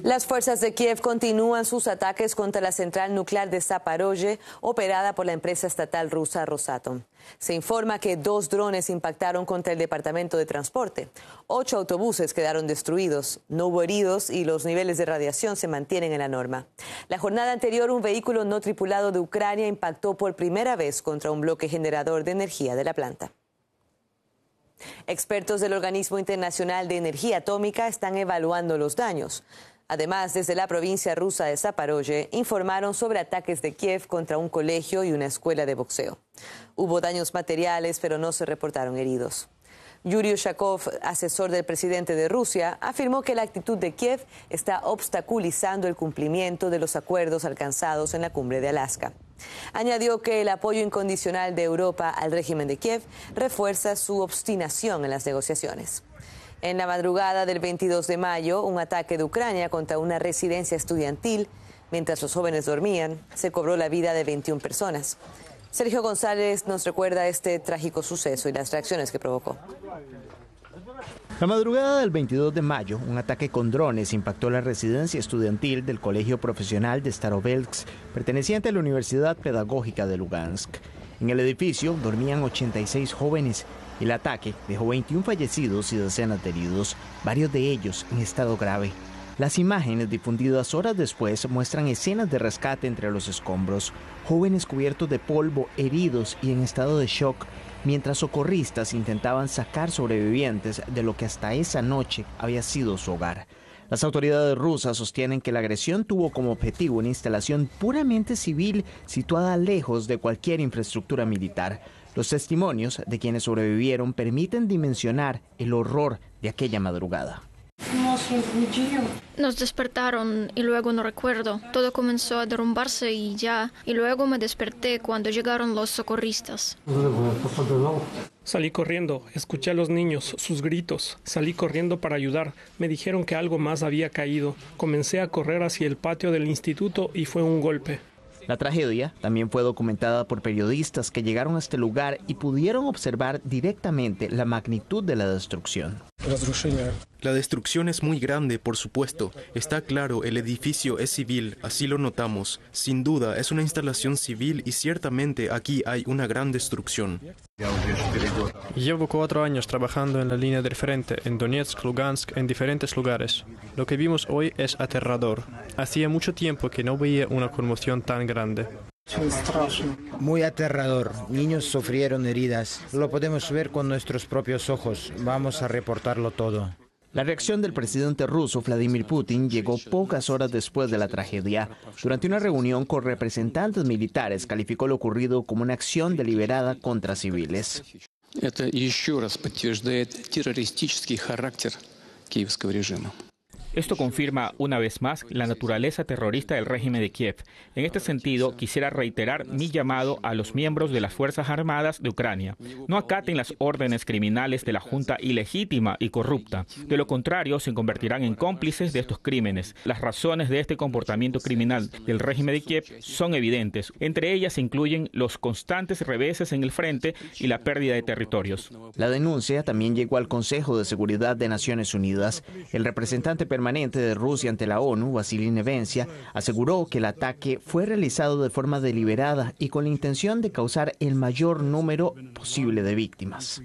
Las fuerzas de Kiev continúan sus ataques contra la central nuclear de Zaporozhye, operada por la empresa estatal rusa Rosatom. Se informa que 2 drones impactaron contra el departamento de transporte. 8 autobuses quedaron destruidos, no hubo heridos y los niveles de radiación se mantienen en la norma. La jornada anterior, un vehículo no tripulado de Ucrania impactó por primera vez contra un bloque generador de energía de la planta. Expertos del Organismo Internacional de Energía Atómica están evaluando los daños. Además, desde la provincia rusa de Zaporozhye, informaron sobre ataques de Kiev contra un colegio y una escuela de boxeo. Hubo daños materiales, pero no se reportaron heridos. Yuri Ushakov, asesor del presidente de Rusia, afirmó que la actitud de Kiev está obstaculizando el cumplimiento de los acuerdos alcanzados en la cumbre de Alaska. Añadió que el apoyo incondicional de Europa al régimen de Kiev refuerza su obstinación en las negociaciones. En la madrugada del 22 de mayo, un ataque de Ucrania contra una residencia estudiantil, mientras los jóvenes dormían, se cobró la vida de 21 personas. Sergio González nos recuerda este trágico suceso y las reacciones que provocó. La madrugada del 22 de mayo, un ataque con drones impactó la residencia estudiantil del Colegio Profesional de Starovelsk, perteneciente a la Universidad Pedagógica de Lugansk. En el edificio dormían 86 jóvenes. El ataque dejó 21 fallecidos y decenas de heridos, varios de ellos en estado grave. Las imágenes difundidas horas después muestran escenas de rescate entre los escombros, jóvenes cubiertos de polvo, heridos y en estado de shock, mientras socorristas intentaban sacar sobrevivientes de lo que hasta esa noche había sido su hogar. Las autoridades rusas sostienen que la agresión tuvo como objetivo una instalación puramente civil situada lejos de cualquier infraestructura militar. Los testimonios de quienes sobrevivieron permiten dimensionar el horror de aquella madrugada. Nos despertaron y luego no recuerdo. Todo comenzó a derrumbarse y luego me desperté cuando llegaron los socorristas. Salí corriendo, escuché a los niños, sus gritos. Salí corriendo para ayudar. Me dijeron que algo más había caído. Comencé a correr hacia el patio del instituto y fue un golpe. La tragedia también fue documentada por periodistas que llegaron a este lugar y pudieron observar directamente la magnitud de la destrucción. La destrucción es muy grande, por supuesto. Está claro, el edificio es civil, así lo notamos. Sin duda, es una instalación civil y ciertamente aquí hay una gran destrucción. Llevo 4 años trabajando en la línea del frente, en Donetsk, Lugansk, en diferentes lugares. Lo que vimos hoy es aterrador. Hacía mucho tiempo que no veía una conmoción tan grande. Muy aterrador. Niños sufrieron heridas. Lo podemos ver con nuestros propios ojos. Vamos a reportarlo todo. La reacción del presidente ruso Vladimir Putin llegó pocas horas después de la tragedia. Durante una reunión con representantes militares, calificó lo ocurrido como una acción deliberada contra civiles. Это еще раз подтверждает террористический характер киевского режима. Esto confirma una vez más la naturaleza terrorista del régimen de Kiev. En este sentido, quisiera reiterar mi llamado a los miembros de las Fuerzas Armadas de Ucrania. No acaten las órdenes criminales de la junta ilegítima y corrupta. De lo contrario, se convertirán en cómplices de estos crímenes. Las razones de este comportamiento criminal del régimen de Kiev son evidentes. Entre ellas se incluyen los constantes reveses en el frente y la pérdida de territorios. La denuncia también llegó al Consejo de Seguridad de Naciones Unidas. El representante permanente de Rusia ante la ONU, Vasily Nevencia, aseguró que el ataque fue realizado de forma deliberada y con la intención de causar el mayor número posible de víctimas.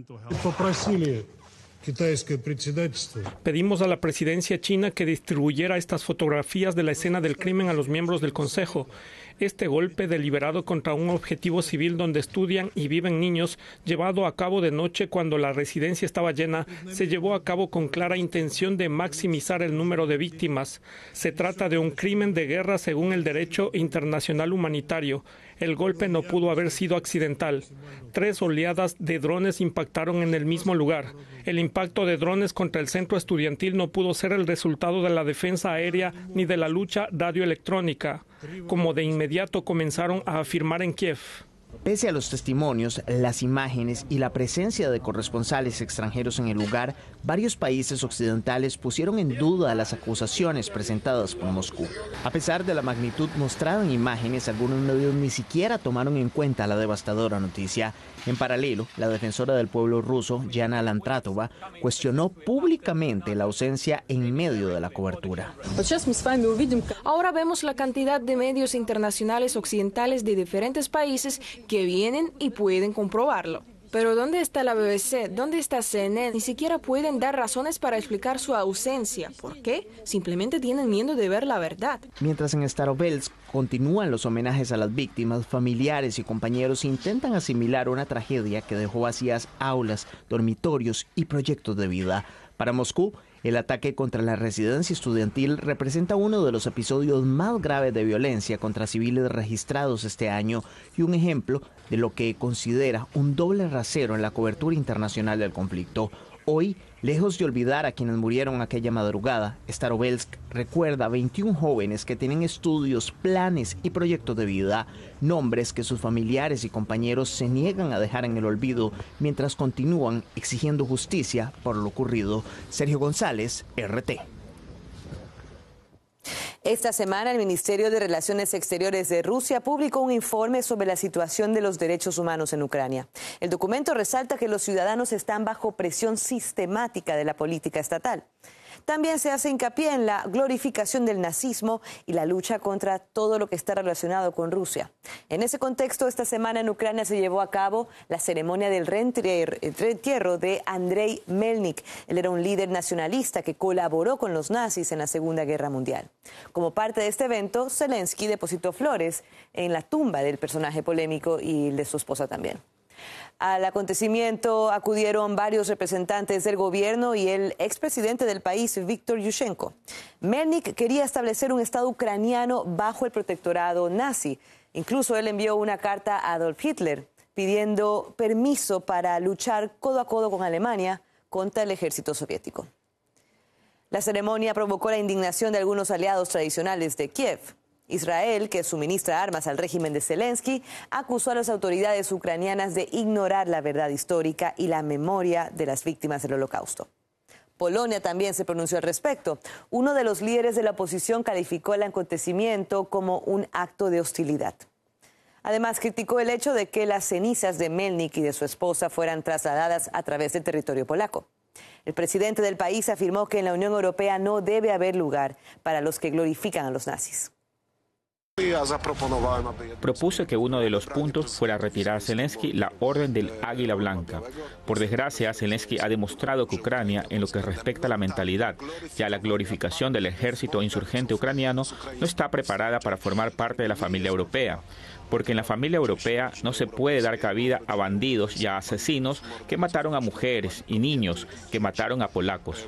Pedimos a la presidencia china que distribuyera estas fotografías de la escena del crimen a los miembros del Consejo. Este golpe deliberado contra un objetivo civil donde estudian y viven niños, llevado a cabo de noche cuando la residencia estaba llena, se llevó a cabo con clara intención de maximizar el número de víctimas. Se trata de un crimen de guerra según el derecho internacional humanitario. El golpe no pudo haber sido accidental. 3 oleadas de drones impactaron en el mismo lugar. El impacto de drones contra el centro estudiantil no pudo ser el resultado de la defensa aérea ni de la lucha radioelectrónica, como de inmediato comenzaron a afirmar en Kiev. Pese a los testimonios, las imágenes y la presencia de corresponsales extranjeros en el lugar, varios países occidentales pusieron en duda las acusaciones presentadas por Moscú. A pesar de la magnitud mostrada en imágenes, algunos medios ni siquiera tomaron en cuenta la devastadora noticia. En paralelo, la defensora del pueblo ruso, Yana Lantratova, cuestionó públicamente la ausencia en medio de la cobertura. Ahora vemos la cantidad de medios internacionales occidentales de diferentes países que vienen y pueden comprobarlo. Pero ¿dónde está la BBC? ¿Dónde está CNN? Ni siquiera pueden dar razones para explicar su ausencia. ¿Por qué? Simplemente tienen miedo de ver la verdad. Mientras en Starovelsk continúan los homenajes a las víctimas, familiares y compañeros intentan asimilar una tragedia que dejó vacías aulas, dormitorios y proyectos de vida. Para Moscú, el ataque contra la residencia estudiantil representa uno de los episodios más graves de violencia contra civiles registrados este año y un ejemplo de lo que considera un doble rasero en la cobertura internacional del conflicto. Hoy, lejos de olvidar a quienes murieron aquella madrugada, Starovelsk recuerda a 21 jóvenes que tienen estudios, planes y proyectos de vida, nombres que sus familiares y compañeros se niegan a dejar en el olvido mientras continúan exigiendo justicia por lo ocurrido. Sergio González, RT. Esta semana, el Ministerio de Relaciones Exteriores de Rusia publicó un informe sobre la situación de los derechos humanos en Ucrania. El documento resalta que los ciudadanos están bajo presión sistemática de la política estatal. También se hace hincapié en la glorificación del nazismo y la lucha contra todo lo que está relacionado con Rusia. En ese contexto, esta semana en Ucrania se llevó a cabo la ceremonia del reentierro de Andrei Melnik. Él era un líder nacionalista que colaboró con los nazis en la Segunda Guerra Mundial. Como parte de este evento, Zelensky depositó flores en la tumba del personaje polémico y de su esposa también. Al acontecimiento acudieron varios representantes del gobierno y el expresidente del país, Viktor Yushchenko. Melnik quería establecer un Estado ucraniano bajo el protectorado nazi. Incluso él envió una carta a Adolf Hitler pidiendo permiso para luchar codo a codo con Alemania contra el ejército soviético. La ceremonia provocó la indignación de algunos aliados tradicionales de Kiev. Israel, que suministra armas al régimen de Zelensky, acusó a las autoridades ucranianas de ignorar la verdad histórica y la memoria de las víctimas del Holocausto. Polonia también se pronunció al respecto. Uno de los líderes de la oposición calificó el acontecimiento como un acto de hostilidad. Además, criticó el hecho de que las cenizas de Melnik y de su esposa fueran trasladadas a través del territorio polaco. El presidente del país afirmó que en la Unión Europea no debe haber lugar para los que glorifican a los nazis. Propuse que uno de los puntos fuera retirar a Zelensky la Orden del Águila Blanca. Por desgracia, Zelensky ha demostrado que Ucrania, en lo que respecta a la mentalidad y a la glorificación del ejército insurgente ucraniano, no está preparada para formar parte de la familia europea. Porque en la familia europea no se puede dar cabida a bandidos y a asesinos que mataron a mujeres y niños, que mataron a polacos.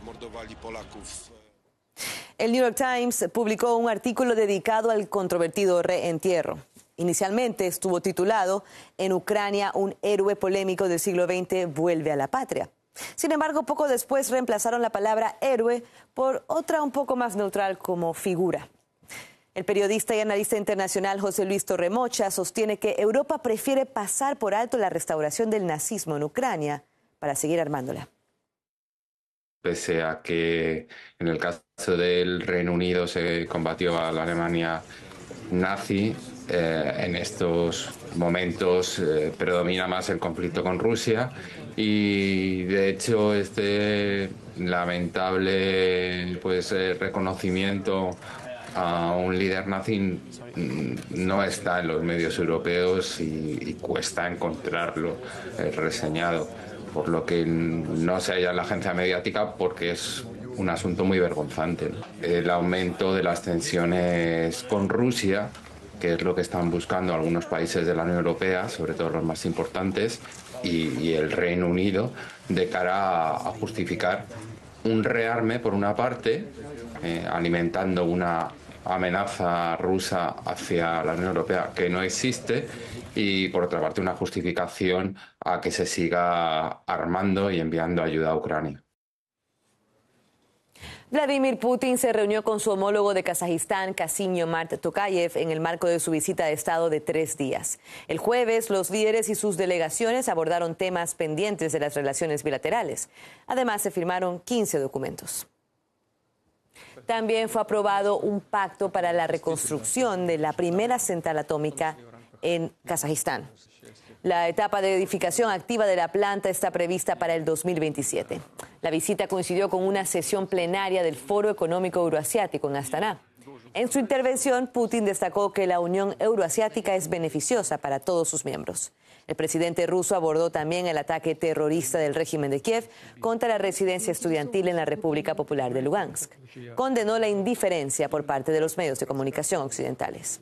El New York Times publicó un artículo dedicado al controvertido reentierro. Inicialmente estuvo titulado "En Ucrania, un héroe polémico del siglo XX vuelve a la patria". Sin embargo, poco después reemplazaron la palabra héroe por otra un poco más neutral como figura. El periodista y analista internacional José Luis Torremocha sostiene que Europa prefiere pasar por alto la restauración del nazismo en Ucrania para seguir armándola. Pese a que en el caso del Reino Unido se combatió a la Alemania nazi, en estos momentos predomina más el conflicto con Rusia y de hecho este lamentable reconocimiento a un líder nazi no está en los medios europeos y cuesta encontrarlo reseñado, por lo que no se halla en la agencia mediática porque es un asunto muy vergonzante. El aumento de las tensiones con Rusia, que es lo que están buscando algunos países de la Unión Europea, sobre todo los más importantes, y el Reino Unido, de cara a justificar un rearme, por una parte, alimentando una amenaza rusa hacia la Unión Europea que no existe, y por otra parte una justificación a que se siga armando y enviando ayuda a Ucrania. Vladimir Putin se reunió con su homólogo de Kazajistán, Kasym-Jomart Tokayev, en el marco de su visita de Estado de 3 días. El jueves, los líderes y sus delegaciones abordaron temas pendientes de las relaciones bilaterales. Además, se firmaron 15 documentos. También fue aprobado un pacto para la reconstrucción de la primera central atómica en Kazajistán. La etapa de edificación activa de la planta está prevista para el 2027. La visita coincidió con una sesión plenaria del Foro Económico Euroasiático en Astana. En su intervención, Putin destacó que la Unión Euroasiática es beneficiosa para todos sus miembros. El presidente ruso abordó también el ataque terrorista del régimen de Kiev contra la residencia estudiantil en la República Popular de Lugansk. Condenó la indiferencia por parte de los medios de comunicación occidentales.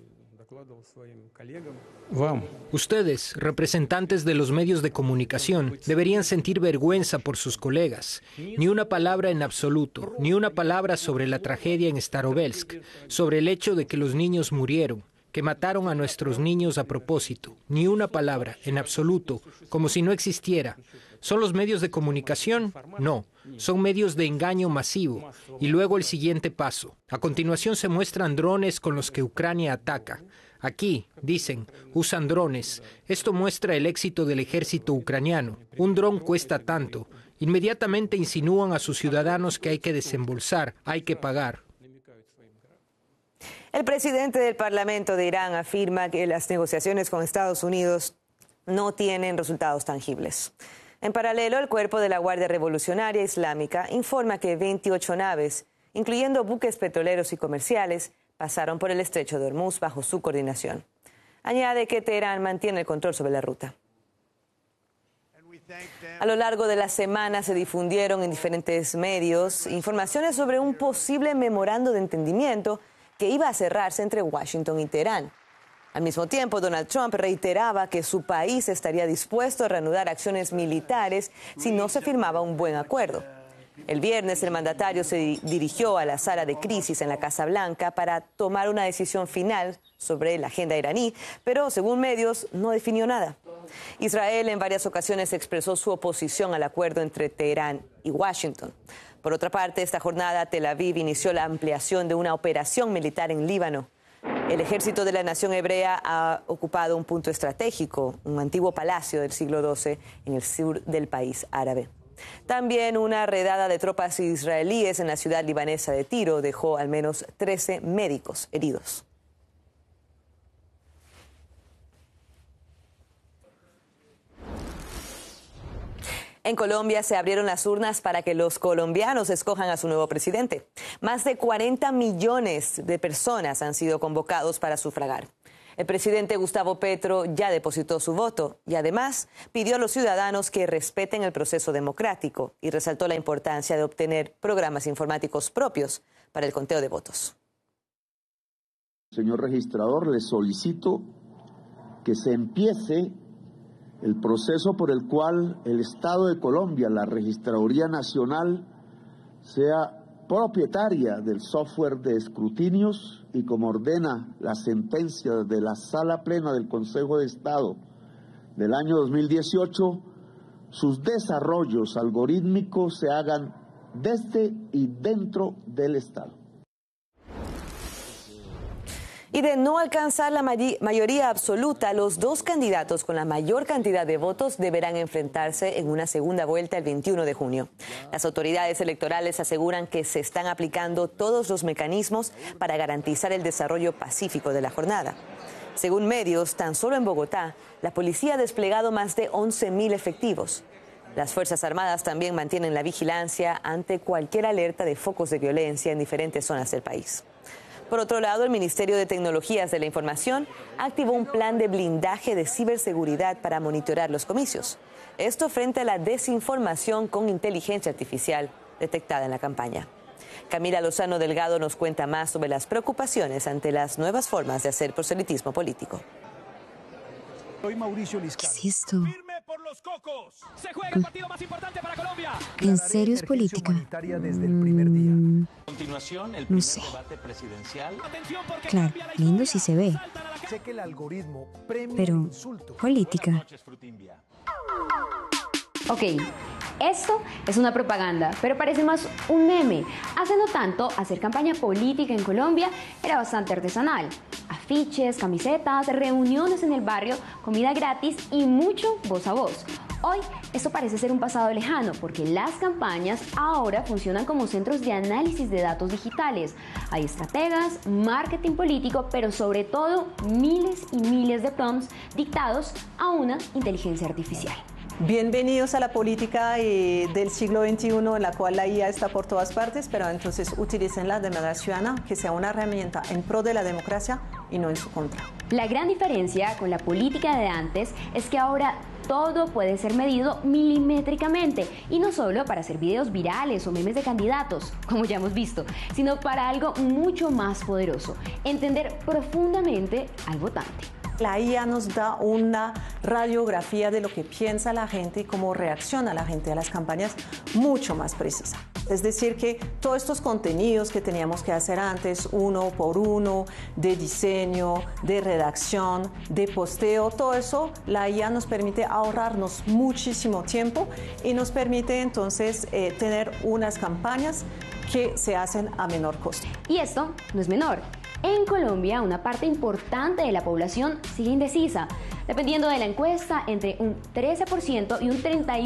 Ustedes, representantes de los medios de comunicación, deberían sentir vergüenza por sus colegas. Ni una palabra en absoluto, ni una palabra sobre la tragedia en Starovelsk, sobre el hecho de que los niños murieron, que mataron a nuestros niños a propósito. Ni una palabra, en absoluto, como si no existiera. ¿Son los medios de comunicación? No, son medios de engaño masivo. Y luego el siguiente paso. A continuación se muestran drones con los que Ucrania ataca. Aquí, dicen, usan drones. Esto muestra el éxito del ejército ucraniano. Un dron cuesta tanto. Inmediatamente insinúan a sus ciudadanos que hay que desembolsar, hay que pagar. El presidente del Parlamento de Irán afirma que las negociaciones con Estados Unidos no tienen resultados tangibles. En paralelo, el cuerpo de la Guardia Revolucionaria Islámica informa que 28 naves, incluyendo buques petroleros y comerciales, pasaron por el estrecho de Hormuz bajo su coordinación. Añade que Teherán mantiene el control sobre la ruta. A lo largo de la semana se difundieron en diferentes medios informaciones sobre un posible memorando de entendimiento que iba a cerrarse entre Washington y Teherán. Al mismo tiempo, Donald Trump reiteraba que su país estaría dispuesto a reanudar acciones militares si no se firmaba un buen acuerdo. El viernes, el mandatario se dirigió a la sala de crisis en la Casa Blanca para tomar una decisión final sobre la agenda iraní, pero según medios no definió nada. Israel en varias ocasiones expresó su oposición al acuerdo entre Teherán y Washington. Por otra parte, esta jornada Tel Aviv inició la ampliación de una operación militar en Líbano. El ejército de la nación hebrea ha ocupado un punto estratégico, un antiguo palacio del siglo XII en el sur del país árabe. También una redada de tropas israelíes en la ciudad libanesa de Tiro dejó al menos 13 médicos heridos. En Colombia se abrieron las urnas para que los colombianos escojan a su nuevo presidente. Más de 40 millones de personas han sido convocados para sufragar. El presidente Gustavo Petro ya depositó su voto y además pidió a los ciudadanos que respeten el proceso democrático y resaltó la importancia de obtener programas informáticos propios para el conteo de votos. Señor registrador, le solicito que se empiece el proceso por el cual el Estado de Colombia, la Registraduría Nacional, sea propietaria del software de escrutinios y como ordena la sentencia de la Sala Plena del Consejo de Estado del año 2018, sus desarrollos algorítmicos se hagan desde y dentro del Estado. Y de no alcanzar la mayoría absoluta, los dos candidatos con la mayor cantidad de votos deberán enfrentarse en una segunda vuelta el 21 de junio. Las autoridades electorales aseguran que se están aplicando todos los mecanismos para garantizar el desarrollo pacífico de la jornada. Según medios, tan solo en Bogotá, la policía ha desplegado más de 11.000 efectivos. Las Fuerzas Armadas también mantienen la vigilancia ante cualquier alerta de focos de violencia en diferentes zonas del país. Por otro lado, el Ministerio de Tecnologías de la Información activó un plan de blindaje de ciberseguridad para monitorar los comicios. Esto frente a la desinformación con inteligencia artificial detectada en la campaña. Camila Lozano Delgado nos cuenta más sobre las preocupaciones ante las nuevas formas de hacer proselitismo político. ¿Qué es esto? ¿En serio es política? No sé. Claro, lindo sí se ve. Pero, política. Ok, Esto es una propaganda, pero parece más un meme. Hace no tanto, hacer campaña política en Colombia era bastante artesanal. Afiches, camisetas, reuniones en el barrio, comida gratis y mucho voz a voz. Hoy esto parece ser un pasado lejano porque las campañas ahora funcionan como centros de análisis de datos digitales. Hay estrategas, marketing político, pero sobre todo miles y miles de prompts dictados a una inteligencia artificial. Bienvenidos a la política del siglo XXI en la cual la IA está por todas partes, pero entonces utilicen de manera ciudadana, que sea una herramienta en pro de la democracia y no en su contra. La gran diferencia con la política de antes es que ahora todo puede ser medido milimétricamente y no solo para hacer videos virales o memes de candidatos, como ya hemos visto, sino para algo mucho más poderoso, entender profundamente al votante. La IA nos da una radiografía de lo que piensa la gente y cómo reacciona la gente a las campañas mucho más precisa. Es decir, que todos estos contenidos que teníamos que hacer antes, uno por uno, de diseño, de redacción, de posteo, todo eso, la IA nos permite ahorrarnos muchísimo tiempo y nos permite entonces tener unas campañas que se hacen a menor costo. Y esto no es menor. En Colombia, una parte importante de la población sigue indecisa. Dependiendo de la encuesta, entre un 13% y un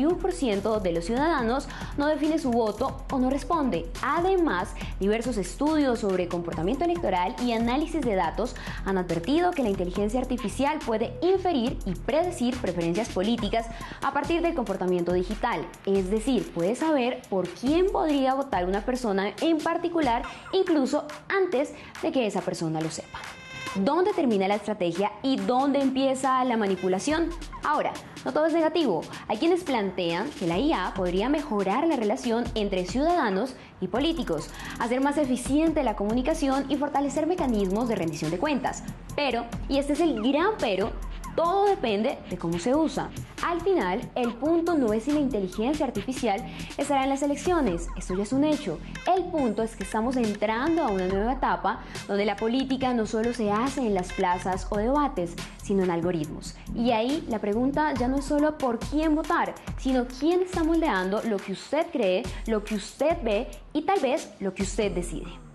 31% de los ciudadanos no define su voto o no responde. Además, diversos estudios sobre comportamiento electoral y análisis de datos han advertido que la inteligencia artificial puede inferir y predecir preferencias políticas a partir del comportamiento digital. Es decir, puede saber por quién podría votar una persona en particular, incluso antes de que esa persona lo sepa. ¿Dónde termina la estrategia y dónde empieza la manipulación? Ahora, no todo es negativo. Hay quienes plantean que la IA podría mejorar la relación entre ciudadanos y políticos, hacer más eficiente la comunicación y fortalecer mecanismos de rendición de cuentas. Pero, y este es el gran pero, todo depende de cómo se usa. Al final, el punto no es si la inteligencia artificial estará en las elecciones, esto ya es un hecho. El punto es que estamos entrando a una nueva etapa donde la política no solo se hace en las plazas o debates, sino en algoritmos. Y ahí la pregunta ya no es solo por quién votar, sino quién está moldeando lo que usted cree, lo que usted ve y tal vez lo que usted decide.